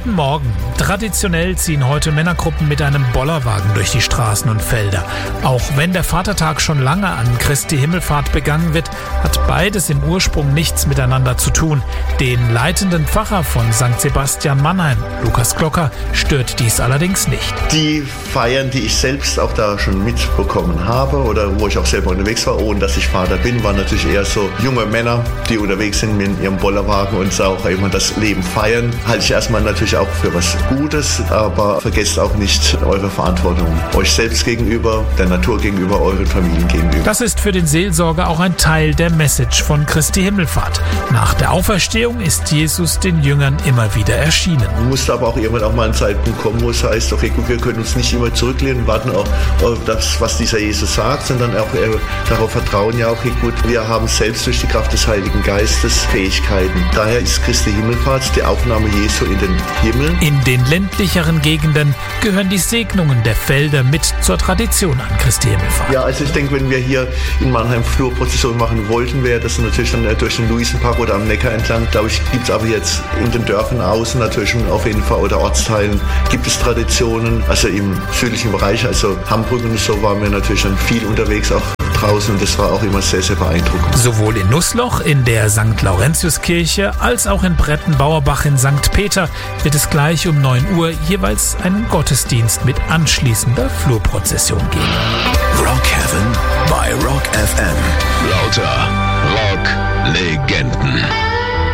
Guten Morgen. Traditionell ziehen heute Männergruppen mit einem Bollerwagen durch die Straßen und Felder. Auch wenn der Vatertag schon lange an Christi Himmelfahrt begangen wird, hat beides im Ursprung nichts miteinander zu tun. Den leitenden Pfarrer von St. Sebastian Mannheim, Lukas Glocker, stört dies allerdings nicht. Die Feiern, die ich selbst auch da schon mitbekommen habe oder wo ich auch selber unterwegs war, ohne dass ich Vater bin, waren natürlich eher so junge Männer, die unterwegs sind mit ihrem Bollerwagen und auch immer das Leben feiern. Halte ich erstmal natürlich auch für was Gutes, aber vergesst auch nicht eure Verantwortung euch selbst gegenüber, der Natur gegenüber, euren Familien gegenüber. Das ist für den Seelsorger auch ein Teil der Message von Christi Himmelfahrt. Nach der Auferstehung ist Jesus den Jüngern immer wieder erschienen. Musste aber auch irgendwann auch mal ein Zeitpunkt kommen, wo es heißt, okay, gut, wir können uns nicht immer zurücklehnen und warten auf das, was dieser Jesus sagt, sondern auch darauf vertrauen, ja, okay, gut, wir haben selbst durch die Kraft des Heiligen Geistes Fähigkeiten. Daher ist Christi Himmelfahrt die Aufnahme Jesu in den Himmel. In den ländlicheren Gegenden gehören die Segnungen der Felder mit zur Tradition an Christi Himmelfahrt. Ja, also ich denke, wenn wir hier in Mannheim Flurprozession machen wollten, wäre das natürlich dann durch den Luisenpark oder am Neckar entlang. Glaube ich, gibt es aber jetzt in den Dörfern außen natürlich auf jeden Fall oder Ortsteilen gibt es Traditionen. Also im südlichen Bereich, also Hamburg und so, waren wir natürlich dann viel unterwegs, auch draußen, und das war auch immer sehr, sehr beeindruckend. Sowohl in Nussloch in der St. Laurentiuskirche als auch in Brettenbauerbach in St. Peter wird es gleich um 9 Uhr jeweils einen Gottesdienst mit anschließender Flurprozession geben. Rock Heaven bei Rock FM. Lauter Rock-Legenden.